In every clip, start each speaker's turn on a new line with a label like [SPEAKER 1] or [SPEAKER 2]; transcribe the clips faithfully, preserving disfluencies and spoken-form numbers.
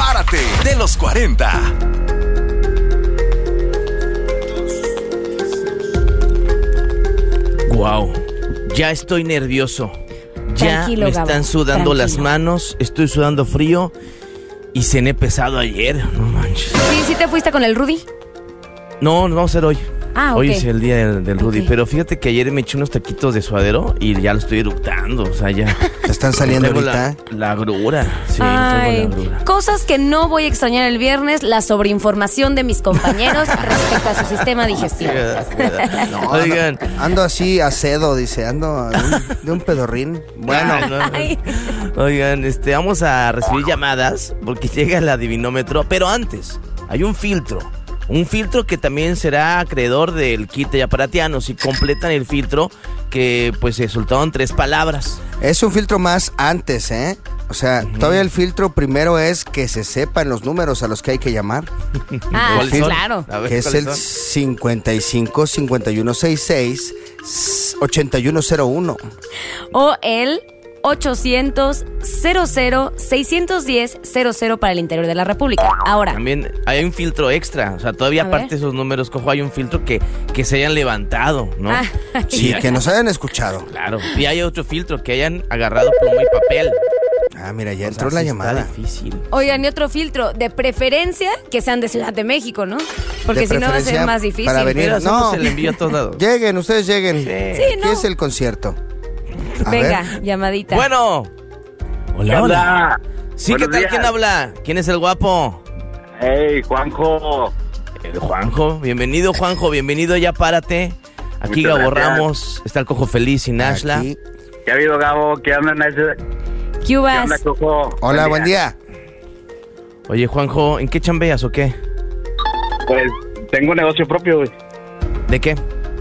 [SPEAKER 1] Párate de los cuarenta.
[SPEAKER 2] Wow, ya estoy nervioso. Ya
[SPEAKER 3] Tranquilo,
[SPEAKER 2] me están
[SPEAKER 3] Gabo,
[SPEAKER 2] sudando
[SPEAKER 3] tranquilo.
[SPEAKER 2] las manos, estoy sudando frío y cené pesado ayer. No manches.
[SPEAKER 3] Sí, sí te fuiste con el Rudy.
[SPEAKER 2] No, nos vamos a hacer hoy.
[SPEAKER 3] Ah,
[SPEAKER 2] Hoy
[SPEAKER 3] ok.
[SPEAKER 2] es el día del, del Rudy,
[SPEAKER 3] Ok.
[SPEAKER 2] pero fíjate que ayer me eché unos taquitos de suadero y ya lo estoy eructando, o sea, ya.
[SPEAKER 4] ¿Te están saliendo
[SPEAKER 2] Tengo
[SPEAKER 4] ahorita?
[SPEAKER 2] La, la agrura, sí,
[SPEAKER 3] Ay,
[SPEAKER 2] tengo la agrura.
[SPEAKER 3] cosas que no voy a extrañar el viernes, la sobreinformación de mis compañeros respecto a su sistema digestivo.
[SPEAKER 4] No,
[SPEAKER 2] Oigan.
[SPEAKER 4] Ando, ando así acedo, dice, ando de un, de un pedorrín. Bueno,
[SPEAKER 2] Ay, no, no.
[SPEAKER 3] Ay.
[SPEAKER 2] Oigan, este, vamos a recibir llamadas porque llega el adivinómetro, pero antes hay un filtro. Un filtro que también será acreedor del kit de Yaparatiano. Si completan el filtro, que pues se soltaron tres palabras.
[SPEAKER 4] es un filtro más antes, ¿eh? O sea, uh-huh. todavía el filtro primero es que se sepan los números a los que hay que llamar.
[SPEAKER 3] Ah,
[SPEAKER 2] ¿Cuáles son?
[SPEAKER 3] claro.
[SPEAKER 2] A ver,
[SPEAKER 4] Que es
[SPEAKER 2] ¿cuáles
[SPEAKER 4] el
[SPEAKER 2] son?
[SPEAKER 4] cincuenta y cinco, cincuenta y uno, sesenta y seis, ochenta y uno cero uno.
[SPEAKER 3] O el ochocientos, cero cero, seiscientos diez, cero cero para el interior de la República. Ahora,
[SPEAKER 2] También hay un filtro extra, o sea, todavía
[SPEAKER 3] A
[SPEAKER 2] aparte
[SPEAKER 3] ver.
[SPEAKER 2] de esos números, cojo, hay un filtro que, que se hayan levantado, ¿no?
[SPEAKER 3] Ah,
[SPEAKER 4] Sí, que nos hayan escuchado.
[SPEAKER 2] Claro, y hay otro filtro, que hayan agarrado pluma y papel.
[SPEAKER 4] Ah, mira, ya
[SPEAKER 2] O
[SPEAKER 4] entró
[SPEAKER 2] sea,
[SPEAKER 4] la
[SPEAKER 2] sí
[SPEAKER 4] llamada.
[SPEAKER 2] Está difícil.
[SPEAKER 3] oigan, y otro filtro, de preferencia que sean de Ciudad de México, ¿no? Porque
[SPEAKER 4] De
[SPEAKER 3] si no va a ser
[SPEAKER 4] preferencia
[SPEAKER 3] más difícil.
[SPEAKER 4] para venir.
[SPEAKER 2] Pero hacemos
[SPEAKER 4] No.
[SPEAKER 2] el envío a todos lados.
[SPEAKER 4] Lleguen, ustedes lleguen.
[SPEAKER 2] Sí.
[SPEAKER 3] Sí,
[SPEAKER 4] Aquí
[SPEAKER 3] no.
[SPEAKER 4] es el concierto. A
[SPEAKER 3] Venga,
[SPEAKER 4] ver.
[SPEAKER 3] llamadita.
[SPEAKER 2] Bueno. Hola, hola.
[SPEAKER 5] Hola.
[SPEAKER 2] Sí, ¿qué
[SPEAKER 5] Buenos
[SPEAKER 2] tal?
[SPEAKER 5] días.
[SPEAKER 2] ¿Quién habla? ¿Quién es el guapo?
[SPEAKER 5] Hey, Juanjo.
[SPEAKER 2] El Juanjo. Bienvenido, Juanjo. Bienvenido, ya párate. Aquí
[SPEAKER 5] Muchas
[SPEAKER 2] Gabo
[SPEAKER 5] gracias.
[SPEAKER 2] Ramos. Está el Cojo Feliz y Nashla.
[SPEAKER 4] Aquí.
[SPEAKER 5] ¿Qué ha habido, Gabo? ¿Qué onda, Nacho?
[SPEAKER 3] ¿Qué
[SPEAKER 5] ¿Qué
[SPEAKER 3] uvas?
[SPEAKER 5] onda, Cojo?
[SPEAKER 4] Hola, buen día.
[SPEAKER 2] Oye, Juanjo, ¿en qué chambeas o qué?
[SPEAKER 5] Pues tengo un negocio propio, güey.
[SPEAKER 2] ¿De qué?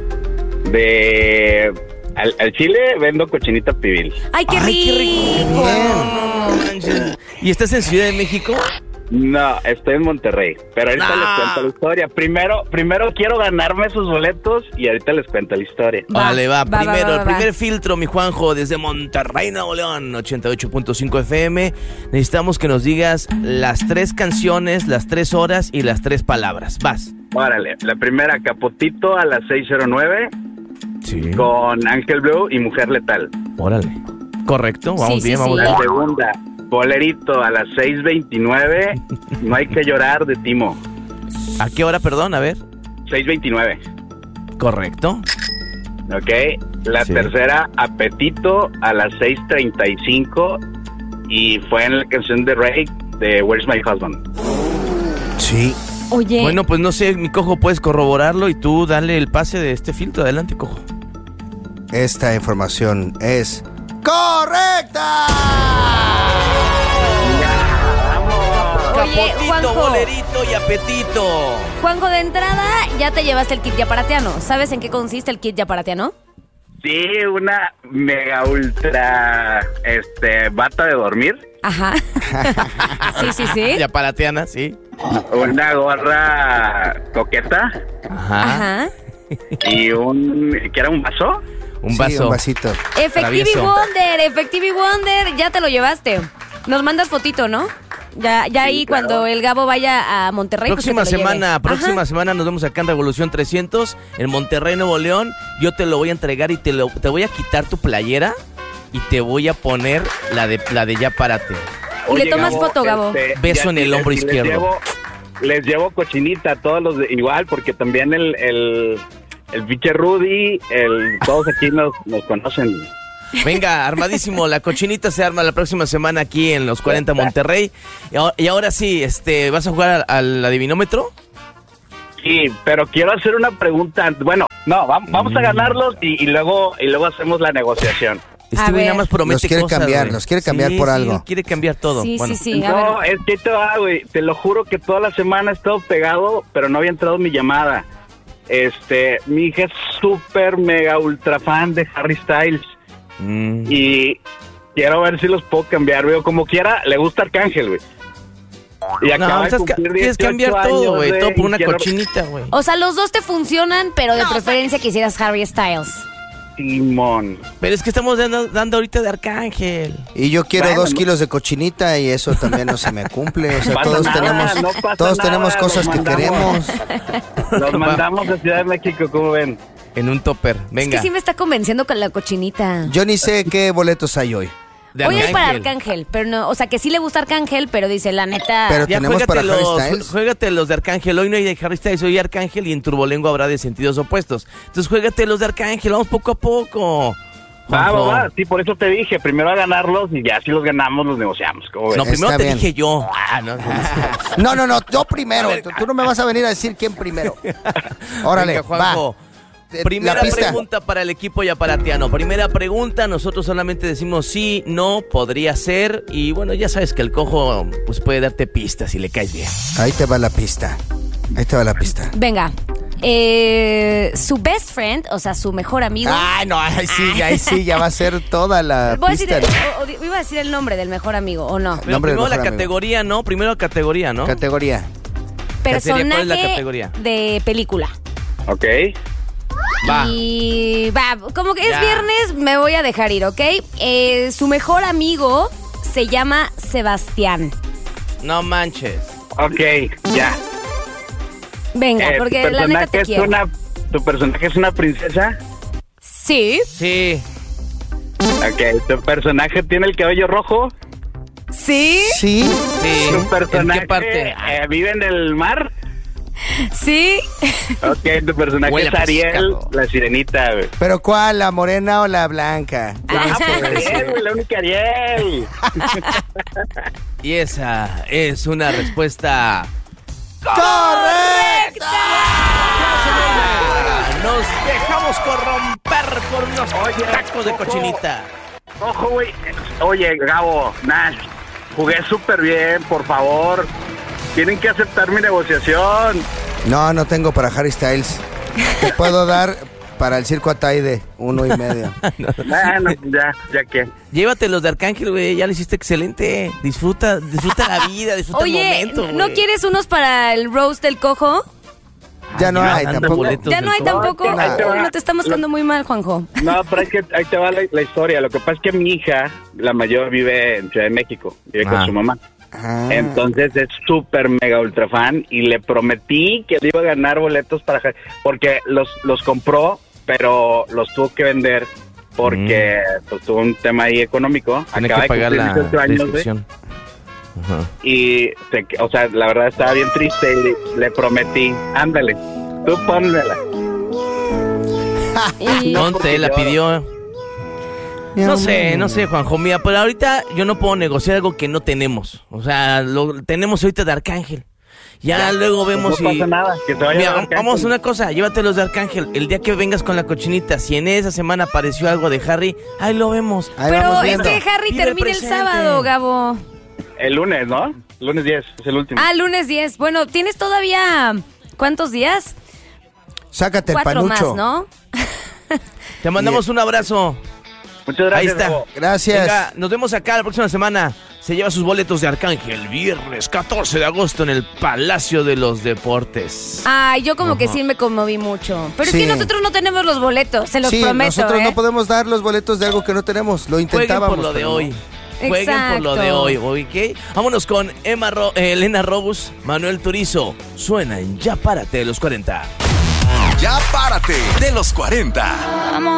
[SPEAKER 5] De... Al, al chile vendo cochinita pibil.
[SPEAKER 3] ¡Ay, qué
[SPEAKER 2] Ay, qué
[SPEAKER 3] rico!
[SPEAKER 2] No manches. ¿Y estás en Ciudad de México?
[SPEAKER 5] No, estoy en Monterrey. Pero ahorita
[SPEAKER 2] Ah.
[SPEAKER 5] les cuento la historia. Primero, primero quiero ganarme esos boletos y ahorita les cuento la historia.
[SPEAKER 3] Va,
[SPEAKER 2] Vale, va.
[SPEAKER 3] va,
[SPEAKER 2] Primero,
[SPEAKER 3] va, va,
[SPEAKER 2] el primer
[SPEAKER 3] va.
[SPEAKER 2] filtro, mi Juanjo, desde Monterrey, Nuevo León, ochenta y ocho punto cinco F M. Necesitamos que nos digas las tres canciones, las tres horas y las tres palabras. Vas.
[SPEAKER 5] Órale, la primera, Capotito a las seis cero nueve
[SPEAKER 2] Sí.
[SPEAKER 5] con Ángel Blue y Mujer Letal.
[SPEAKER 2] Órale. Correcto, vamos
[SPEAKER 3] Sí, sí,
[SPEAKER 2] bien,
[SPEAKER 3] sí.
[SPEAKER 2] vamos
[SPEAKER 5] La
[SPEAKER 2] bien.
[SPEAKER 5] segunda, Bolerito a las seis veintinueve, No hay que llorar de Timo.
[SPEAKER 2] ¿A qué hora, perdón? A ver.
[SPEAKER 5] seis veintinueve,
[SPEAKER 2] Correcto.
[SPEAKER 5] ¿ok? La
[SPEAKER 2] Sí.
[SPEAKER 5] tercera, Apetito a las seis treinta y cinco y fue en la canción de Ray de Where's My Husband.
[SPEAKER 4] Sí.
[SPEAKER 3] Oye,
[SPEAKER 2] Bueno, pues no sé, mi Cojo, puedes corroborarlo y tú dale el pase de este filtro. Adelante, Cojo.
[SPEAKER 4] Esta información es correcta.
[SPEAKER 3] Oye,
[SPEAKER 2] Capotito,
[SPEAKER 3] Juanjo.
[SPEAKER 2] bolerito y apetito.
[SPEAKER 3] Juanjo, de entrada ya te llevaste el kit yaparatiano. ¿Sabes en qué consiste el kit yaparatiano?
[SPEAKER 5] Sí, una mega ultra este bata de dormir,
[SPEAKER 3] Ajá. sí, sí, sí.
[SPEAKER 2] Ya parateana, sí.
[SPEAKER 5] una gorra coqueta
[SPEAKER 2] Ajá.
[SPEAKER 3] Ajá.
[SPEAKER 5] y un ¿qué era un vaso?
[SPEAKER 2] Un
[SPEAKER 4] Sí,
[SPEAKER 2] vaso.
[SPEAKER 4] un vasito.
[SPEAKER 3] Effectivity
[SPEAKER 2] Travieso.
[SPEAKER 3] Wonder, Effectivity Wonder, ya te lo llevaste. Nos mandas fotito, ¿no? Ya, ya ahí
[SPEAKER 5] claro.
[SPEAKER 3] cuando el Gabo vaya a Monterrey. pues que
[SPEAKER 2] Próxima
[SPEAKER 3] te lo lleve.
[SPEAKER 2] semana, próxima
[SPEAKER 3] Ajá.
[SPEAKER 2] semana nos vemos acá en Revolución trescientos, en Monterrey, Nuevo León. Yo te lo voy a entregar y te lo te voy a quitar tu playera y te voy a poner la de la de ya párate.
[SPEAKER 3] Y le
[SPEAKER 5] Oye,
[SPEAKER 3] tomas foto, Gabo.
[SPEAKER 2] Beso
[SPEAKER 5] ya
[SPEAKER 2] en el
[SPEAKER 5] les-
[SPEAKER 2] hombro
[SPEAKER 5] les
[SPEAKER 2] izquierdo.
[SPEAKER 5] llevo- Les llevo cochinita a todos los de, igual, porque también el, el, el pinche Rudy, el, todos aquí nos, nos conocen.
[SPEAKER 2] Venga, armadísimo, la cochinita se arma la próxima semana aquí en los cuarenta Monterrey. Y ahora, y ahora sí, este, ¿vas a jugar al, al adivinómetro?
[SPEAKER 5] Sí, pero quiero hacer una pregunta. Bueno, no, vamos, vamos a ganarlos y, y luego y luego hacemos la negociación.
[SPEAKER 2] Este
[SPEAKER 3] A
[SPEAKER 2] güey
[SPEAKER 3] ver.
[SPEAKER 2] nada más promete
[SPEAKER 4] Los quiere
[SPEAKER 2] cosas,
[SPEAKER 4] cambiar,
[SPEAKER 2] güey.
[SPEAKER 4] los quiere cambiar
[SPEAKER 2] Sí,
[SPEAKER 4] por
[SPEAKER 2] sí,
[SPEAKER 4] algo.
[SPEAKER 2] quiere cambiar todo.
[SPEAKER 3] Sí,
[SPEAKER 2] Bueno,
[SPEAKER 3] sí, sí. A
[SPEAKER 5] No,
[SPEAKER 3] ver.
[SPEAKER 5] es que ahí te va, güey. Te lo juro que toda la semana he estado pegado, pero no había entrado mi llamada. Este, mi hija es súper mega ultra fan de Harry Styles
[SPEAKER 2] mm.
[SPEAKER 5] y quiero ver si los puedo cambiar, güey. Como quiera, le gusta Arcángel, güey. Y
[SPEAKER 2] No,
[SPEAKER 5] acaba de
[SPEAKER 2] estás ca-
[SPEAKER 5] cumplir
[SPEAKER 2] quieres
[SPEAKER 5] dieciocho
[SPEAKER 2] cambiar todo,
[SPEAKER 5] años,
[SPEAKER 2] güey. Todo por
[SPEAKER 5] y
[SPEAKER 2] una
[SPEAKER 5] quiero-
[SPEAKER 2] cochinita, güey.
[SPEAKER 3] O sea, los dos te funcionan, pero de preferencia quisieras Harry Styles.
[SPEAKER 5] Simón.
[SPEAKER 2] Pero es que estamos dando, dando ahorita de Arcángel.
[SPEAKER 4] Y yo quiero
[SPEAKER 5] Bueno,
[SPEAKER 4] dos
[SPEAKER 5] no-
[SPEAKER 4] kilos de cochinita y eso también no se me cumple. O sea,
[SPEAKER 5] Pasa
[SPEAKER 4] todos
[SPEAKER 5] nada,
[SPEAKER 4] tenemos,
[SPEAKER 5] no pasa
[SPEAKER 4] todos
[SPEAKER 5] nada,
[SPEAKER 4] tenemos cosas
[SPEAKER 5] los
[SPEAKER 4] que
[SPEAKER 5] mandamos.
[SPEAKER 4] queremos.
[SPEAKER 5] Los mandamos a Ciudad de México, ¿cómo ven?
[SPEAKER 2] En un topper.
[SPEAKER 3] Es
[SPEAKER 2] Venga.
[SPEAKER 3] que sí me está convenciendo con la cochinita.
[SPEAKER 4] Yo ni sé qué boletos hay hoy.
[SPEAKER 2] De
[SPEAKER 3] Hoy es para
[SPEAKER 2] Arcángel.
[SPEAKER 3] Arcángel, pero no, o sea que sí le gusta Arcángel, pero dice la neta.
[SPEAKER 4] Pero
[SPEAKER 2] Ya
[SPEAKER 4] tenemos para
[SPEAKER 2] juégate
[SPEAKER 4] Harry
[SPEAKER 2] los,
[SPEAKER 4] Styles.
[SPEAKER 2] juégate los de Arcángel. Hoy no hay de Harry Styles, hoy hay Arcángel y en Turbolengua habrá de sentidos opuestos. Entonces juégate los de Arcángel, vamos poco a poco.
[SPEAKER 5] Va, va,
[SPEAKER 2] Juanjo.
[SPEAKER 5] va. Sí, por eso te dije, primero a ganarlos y ya si los ganamos los negociamos. ¿Cómo ves?
[SPEAKER 2] No, primero
[SPEAKER 4] Está
[SPEAKER 2] te
[SPEAKER 4] bien.
[SPEAKER 2] dije yo. Ah, no, no, no.
[SPEAKER 4] No, no, no, yo primero. Tú, tú no me vas a venir a decir quién primero. Órale,
[SPEAKER 2] Venga, Juanjo.
[SPEAKER 4] va. Eh,
[SPEAKER 2] Primera
[SPEAKER 4] la pista.
[SPEAKER 2] pregunta para el equipo yaparatiano. Primera pregunta, nosotros solamente decimos sí, no, podría ser. Y bueno, ya sabes que el cojo pues puede darte pistas si le caes bien.
[SPEAKER 4] Ahí te va la pista. Ahí te va la pista.
[SPEAKER 3] Venga. Eh, su best friend, o sea, su mejor amigo.
[SPEAKER 4] Ay, no, ahí sí, ahí sí, ya va a ser toda la
[SPEAKER 3] Voy a decir,
[SPEAKER 4] pista.
[SPEAKER 3] o- o- iba a decir el nombre del mejor amigo, ¿o no?
[SPEAKER 2] Pero
[SPEAKER 4] Nombre del
[SPEAKER 2] primero la
[SPEAKER 4] mejor amigo.
[SPEAKER 2] categoría, ¿no? Primero categoría, ¿no?
[SPEAKER 4] Categoría.
[SPEAKER 3] Personaje
[SPEAKER 2] ¿Cuál es la categoría?
[SPEAKER 3] de película.
[SPEAKER 5] Ok.
[SPEAKER 2] Va.
[SPEAKER 3] Y va, como que es
[SPEAKER 2] Ya.
[SPEAKER 3] viernes, me voy a dejar ir, ¿ok? Eh, su mejor amigo se llama Sebastián.
[SPEAKER 2] No manches.
[SPEAKER 5] Ok, ya.
[SPEAKER 3] Venga,
[SPEAKER 5] Eh,
[SPEAKER 3] porque
[SPEAKER 5] tu
[SPEAKER 3] la neta
[SPEAKER 5] personaje
[SPEAKER 3] te
[SPEAKER 5] es
[SPEAKER 3] quiero.
[SPEAKER 5] una, ¿Tu personaje es una princesa?
[SPEAKER 3] Sí,
[SPEAKER 2] Sí.
[SPEAKER 5] Ok. ¿Tu personaje tiene el cabello rojo?
[SPEAKER 3] sí,
[SPEAKER 4] Sí.
[SPEAKER 2] Sí.
[SPEAKER 5] ¿Tu
[SPEAKER 2] ¿En
[SPEAKER 5] personaje
[SPEAKER 2] qué parte?
[SPEAKER 5] eh, vive en el mar?
[SPEAKER 3] sí.
[SPEAKER 5] Ok, tu personaje
[SPEAKER 2] Huele
[SPEAKER 5] es
[SPEAKER 2] a
[SPEAKER 5] Ariel,
[SPEAKER 2] pescado.
[SPEAKER 5] la sirenita, güey.
[SPEAKER 4] ¿Pero cuál? ¿La morena o la blanca?
[SPEAKER 5] Ah, pues Ariel, güey, la única Ariel.
[SPEAKER 2] Y esa es una respuesta.
[SPEAKER 4] ¡Correcta!
[SPEAKER 2] Nos dejamos corromper por unos
[SPEAKER 5] Oye,
[SPEAKER 2] tacos de
[SPEAKER 5] ojo.
[SPEAKER 2] cochinita.
[SPEAKER 5] Ojo, güey. Oye, Gabo, Nash, jugué súper bien, por favor. Tienen que aceptar mi negociación.
[SPEAKER 4] No, no tengo para Harry Styles. Te puedo dar para el circo Ataide, uno y medio.
[SPEAKER 5] Bueno, ya, ya que.
[SPEAKER 2] Llévate los de Arcángel, güey. Ya lo hiciste excelente. Disfruta, disfruta la vida, disfruta el
[SPEAKER 3] Oye,
[SPEAKER 2] momento,
[SPEAKER 3] ¿no
[SPEAKER 2] güey.
[SPEAKER 3] quieres unos para el roast del cojo?
[SPEAKER 4] Ya no
[SPEAKER 2] Ya,
[SPEAKER 4] hay,
[SPEAKER 2] anda
[SPEAKER 4] tampoco.
[SPEAKER 2] boletos.
[SPEAKER 3] Ya no hay
[SPEAKER 2] del cojo.
[SPEAKER 3] tampoco.
[SPEAKER 5] Ahí te va.
[SPEAKER 3] Uy, no te estamos quedando muy mal, Juanjo.
[SPEAKER 5] No, pero es que ahí te va la, la historia. Lo que pasa es que mi hija, la mayor, vive en Ciudad de México. Vive
[SPEAKER 2] Ah.
[SPEAKER 5] con su mamá.
[SPEAKER 4] Ah.
[SPEAKER 5] Entonces es súper mega ultra fan y le prometí que le iba a ganar boletos para... Porque los, los compró, pero los tuvo que vender porque pues, tuvo un tema ahí económico.
[SPEAKER 2] Tiene
[SPEAKER 5] Acaba
[SPEAKER 2] que
[SPEAKER 5] de
[SPEAKER 2] pagar
[SPEAKER 5] cumplir
[SPEAKER 2] la
[SPEAKER 5] dieciocho años, güey.
[SPEAKER 2] inscripción. Ajá.
[SPEAKER 5] Y, se- o sea, la verdad estaba bien triste y le, le prometí, ándale, tú pónmela.
[SPEAKER 3] Y-
[SPEAKER 5] No,
[SPEAKER 2] Ponte,
[SPEAKER 5] porque
[SPEAKER 2] la
[SPEAKER 5] yo-
[SPEAKER 2] pidió. No sé, no sé, Juanjo, mira, pero ahorita yo no puedo negociar algo que no tenemos. O sea, lo tenemos ahorita de Arcángel. Ya luego vemos
[SPEAKER 5] no
[SPEAKER 2] si...
[SPEAKER 5] pasa nada, que se vaya
[SPEAKER 2] Mira,
[SPEAKER 5] a Arcángel.
[SPEAKER 2] vamos a una cosa, llévatelos de Arcángel. El día que vengas con la cochinita, si en esa semana apareció algo de Harry, ahí lo vemos.
[SPEAKER 4] Ahí
[SPEAKER 3] Pero
[SPEAKER 4] vamos
[SPEAKER 3] es
[SPEAKER 4] viendo.
[SPEAKER 3] que Harry
[SPEAKER 2] Vive el
[SPEAKER 3] termina el
[SPEAKER 2] presente.
[SPEAKER 3] sábado, Gabo.
[SPEAKER 5] El lunes, ¿no? Lunes diez, es el último.
[SPEAKER 3] Ah, lunes diez. Bueno, ¿tienes todavía cuántos días?
[SPEAKER 4] Sácate el
[SPEAKER 3] Cuatro
[SPEAKER 4] panucho.
[SPEAKER 3] más, ¿no?
[SPEAKER 2] Te mandamos un abrazo.
[SPEAKER 5] Muchas gracias.
[SPEAKER 2] Ahí está.
[SPEAKER 5] Gabo.
[SPEAKER 4] Gracias.
[SPEAKER 2] Venga, nos vemos acá la próxima semana. Se lleva sus boletos de Arcángel, viernes catorce de agosto en el Palacio de los Deportes.
[SPEAKER 3] Ay, yo como que sí me conmoví mucho. Pero
[SPEAKER 4] Sí.
[SPEAKER 3] es que nosotros no tenemos los boletos, se los
[SPEAKER 4] Sí,
[SPEAKER 3] prometo.
[SPEAKER 4] nosotros
[SPEAKER 3] ¿eh?
[SPEAKER 4] no podemos dar los boletos de algo que no tenemos. Lo
[SPEAKER 2] Jueguen
[SPEAKER 4] intentábamos.
[SPEAKER 2] por lo de
[SPEAKER 4] pero no.
[SPEAKER 2] hoy. Jueguen por lo de
[SPEAKER 3] Exacto.
[SPEAKER 2] hoy, ¿ok? Vámonos con Emma Ro- eh, Elena Robus, Manuel Turizo. Suena en Ya Párate de los cuarenta.
[SPEAKER 1] Ya párate de los cuarenta.